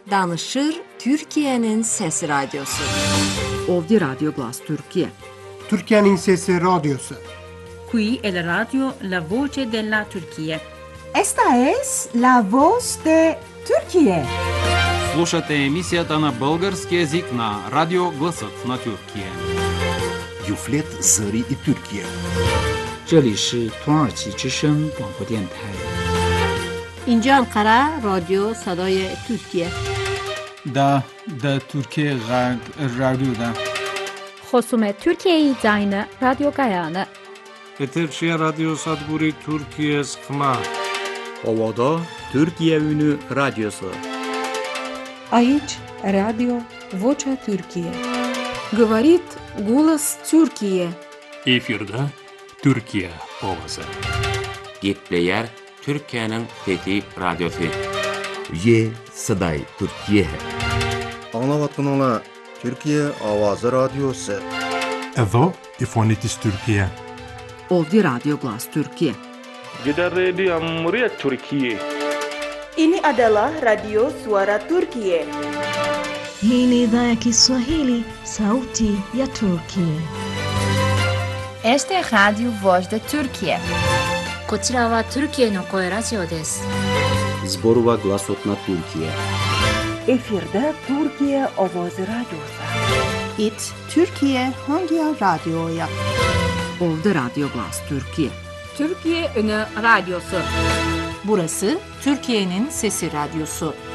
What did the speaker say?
Danışır Türkiye'nin Sesi Radyosu. Ovdje Radio Glas Türkiye. Türkiye'nin Sesi Radyosu. Qui è la radio La Voce della Turchia. Esta es la voz de Türkiye. Слушате емисията на български език на Радио Гласът на Türkiye. Юфлет Зари и Türkiye. 这里是土耳其之声广播电台。 اینجا انقره رادیو صدای ترکیه. دا Türkiye Radyo'da. خصوم ترکیه زاین رادیو گایانه. Eterçiye Radyo Sadburi Türkiye Skma. Ovada Türkiye Ünü Radyosu. Aici Radio Vocea Türkiye. Говорит голос Türkiye. Efirde Türkiye ovası. Gitleyer Türkiye'nin fethi radyosu. Ye Saday Türkiye. Anlavatınla Türkiye Avazı Radyosu. Evo İfonitis Türkiye. Ovdje Radio Glas Türkiye. Gider Radio Muryat Türkiye. Ini adalah Radio Suara Turkiye. Hii ni idhaa ya Kiswahili, Sauti ya Turkiye. Este es Radio Voz de Turkiye. こちらはトルキエの声ラジオです。 Zborova Glasot na Türkiye. Efirde Türkiye Ovozi Radyosu. It Türkiye Hangi Radyo'ya? Ovdje Radio Glas Türkiye. Türkiye Ünü Radyosu. Burası Türkiye'nin Sesi Radyosu.